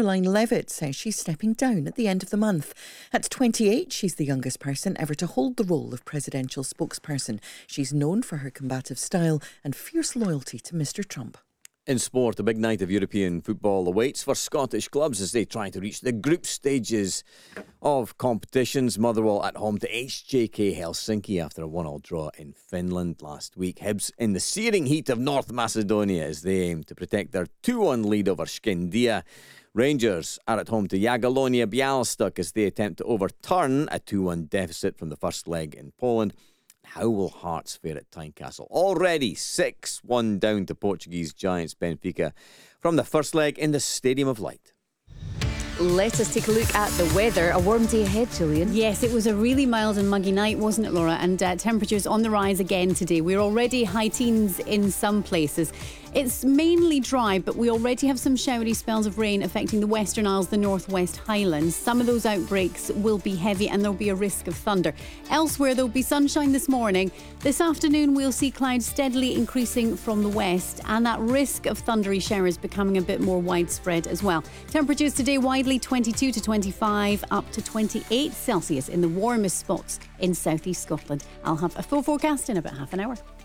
Caroline Levitt says she's stepping down at the end of the month. At 28, she's the youngest person ever to hold the role of presidential spokesperson. She's known for her combative style and fierce loyalty to Mr. Trump. In sport, a big night of European football awaits for Scottish clubs as they try to reach the group stages of competitions. Motherwell at home to HJK Helsinki after a 1-1 draw in Finland last week. Hibs in the searing heat of North Macedonia as they aim to protect their 2-1 lead over Skandia. Rangers are at home to Jagiellonia Białystok as they attempt to overturn a 2-1 deficit from the first leg in Poland. How will Hearts fare at Tynecastle? Already 6-1 down to Portuguese giants Benfica from the first leg in the Stadium of Light. Let us take a look at the weather. A warm day ahead, Gillian. Yes, it was a really mild and muggy night, wasn't it, Laura? And temperatures on the rise again today. We're already high teens in some places. It's mainly dry, but we already have some showery spells of rain affecting the Western Isles, the Northwest Highlands. Some of those outbreaks will be heavy and there'll be a risk of thunder. Elsewhere, there'll be sunshine this morning. This afternoon, we'll see clouds steadily increasing from the west and that risk of thundery showers becoming a bit more widespread as well. Temperatures today widely 22 to 25, up to 28 Celsius in the warmest spots in southeast Scotland. I'll have a full forecast in about half an hour.